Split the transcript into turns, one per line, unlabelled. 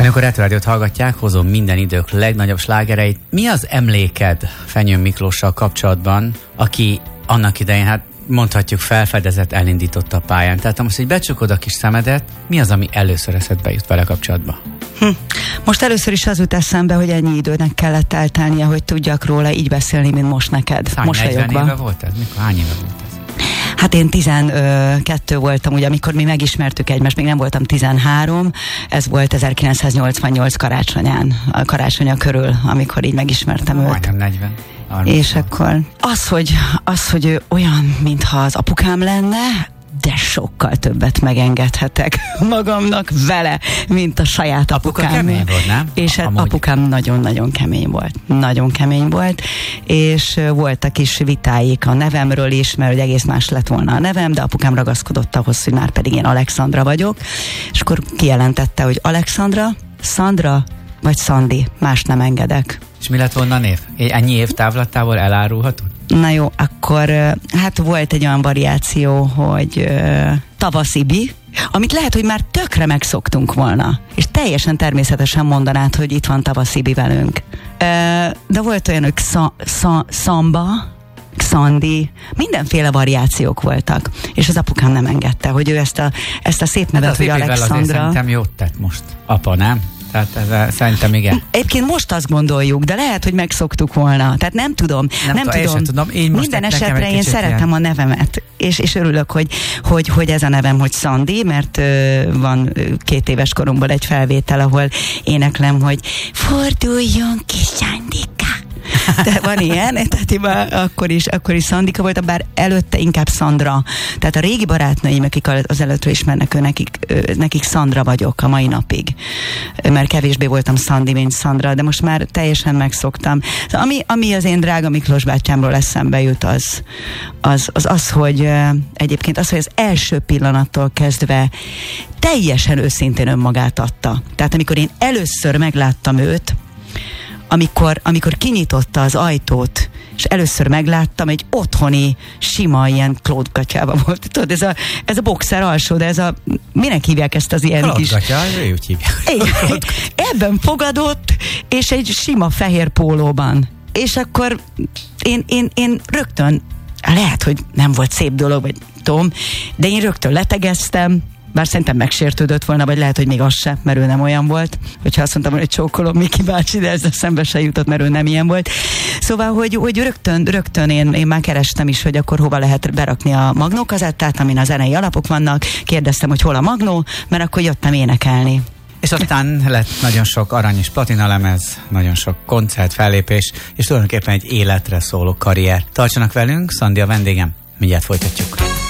Amikor Retro Rádiót hallgatják, hozom minden idők legnagyobb slágereit. Mi az emléked Fenyő Miklóssal kapcsolatban, aki annak idején, hát mondhatjuk, felfedezett, elindította a pályán? Tehát most, hogy becsukod a kis szemedet, mi az, ami először eszedbe jut vele kapcsolatba?
Most először is az jut eszembe, hogy ennyi időnek kellett eltelnie, hogy tudjak róla így beszélni, mint most neked.
Most 40 éve volt ez? Hány éve volt ez?
Hát én 12 voltam, ugye, amikor mi megismertük egymást, még nem voltam 13, ez volt 1988 karácsonya körül, amikor így megismertem őt.
Majdnem 40.
És akkor az, hogy ő olyan, mintha az apukám lenne, de sokkal többet megengedhetek magamnak vele, mint a saját apukám.
Kemény volt, nem?
És apukám nagyon-nagyon kemény volt. Nagyon kemény volt, és voltak is vitáik a nevemről is, mert egész más lett volna a nevem, de apukám ragaszkodott ahhoz, hogy már pedig én Alexandra vagyok, és akkor kijelentette, hogy Alexandra, Szandra vagy Szandi, más nem engedek.
És mi lett volna a név? Ennyi év távlatából elárulhatod?
Na jó, akkor hát volt egy olyan variáció, hogy Tavaszibi, amit lehet, hogy már tökre megszoktunk volna, és teljesen természetesen mondanád, hogy itt van Tavaszibi velünk. De volt olyan, hogy Szamba, Xandi, mindenféle variációk voltak, és az apukám nem engedte, hogy ő ezt a szép nevet, hogy Alexandra.
Szerintem jót tett most, apa, nem? Tehát ez, szerintem igen.
Egyébként most azt gondoljuk, de lehet, hogy megszoktuk volna. Tehát nem tudom.
Én tudom.
Minden esetre én szeretem a nevemet, és örülök, hogy ez a nevem, hogy Szandi, mert van 2 éves koromból egy felvétel, ahol éneklem, hogy forduljon ki Sándika. De van ilyen, tehát akkor is Szandika volt, bár előtte inkább Szandra. Tehát a régi barátnőim, akik az előttről ismernek, nekik Szandra vagyok a mai napig. Mert kevésbé voltam Szandi, mint Szandra, de most már teljesen megszoktam. Ami az én drága Miklós bátyámról eszembe jut, az, hogy egyébként az, hogy az első pillanattól kezdve teljesen őszintén önmagát adta. Tehát amikor én először megláttam őt, amikor kinyitotta az ajtót, és először megláttam, egy otthoni, sima ilyen klódgatyában volt. Tudod, ez a boxer alsó, de minek hívják ezt az ilyen kis...
Klódgatya, ő úgy hívják.
Ebben fogadott, és egy sima fehér pólóban. És akkor én rögtön, lehet, hogy nem volt szép dolog, vagy tudom, de én rögtön letegeztem, bár szerintem megsértődött volna, vagy lehet, hogy még az sem, mert ő nem olyan volt. Hogyha azt mondtam, hogy csókolom Miki bácsi, de ez eszembe se jutott, mert ő nem ilyen volt. Szóval, hogy rögtön én már kerestem is, hogy akkor hova lehet berakni a Magnó kazettát, amin a zenei alapok vannak. Kérdeztem, hogy hol a Magnó, mert akkor jöttem énekelni.
És aztán lett nagyon sok arany és platina lemez, nagyon sok koncert, fellépés, és tulajdonképpen egy életre szóló karrier. Tartsanak velünk, Szandi a vendégem, mindjárt folytatjuk.